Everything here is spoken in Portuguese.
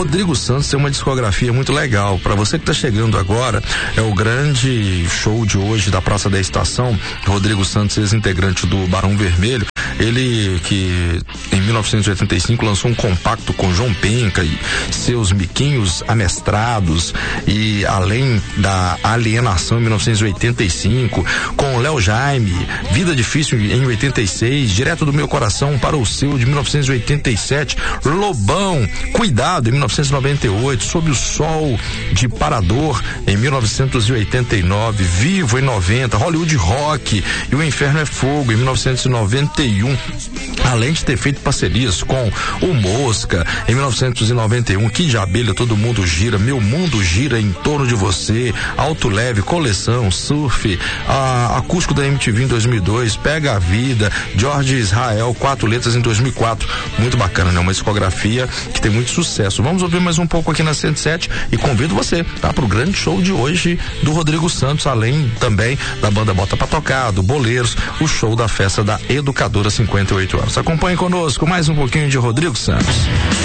Rodrigo Santos tem uma discografia muito legal. Para você que está chegando agora, é o grande show de hoje da Praça da Estação. Rodrigo Santos, ex-integrante do Barão Vermelho, ele que em 1985 lançou um compacto com João Penca e seus miquinhos amestrados, e além da Alienação em 1985, com Léo Jaime, Vida Difícil em 86, Direto do Meu Coração para o Seu de 1987, Lobão, Cuidado em 1998, Sob o Sol de Parador em 1989, Vivo em 90, Hollywood Rock e O Inferno é Fogo em 1991, além de ter feito parcerias com o Mosca em 1991, Kid de Abelha, Todo Mundo Gira, Meu Mundo Gira em Torno de Você, Alto Leve, Coleção, Surf, Acústico da MTV em 2002, Pega a Vida, Jorge Israel, 4 Letras em 2004. Muito bacana, né? Uma discografia que tem muito sucesso. Vamos ouvir mais um pouco aqui na 107 e convido você, tá? Pro grande show de hoje do Rodrigo Santos, além também da banda Bota Pra Tocar, do Boleiros, o show da festa da Educadora 58 anos. Acompanhe conosco mais um pouquinho de Rodrigo Santos.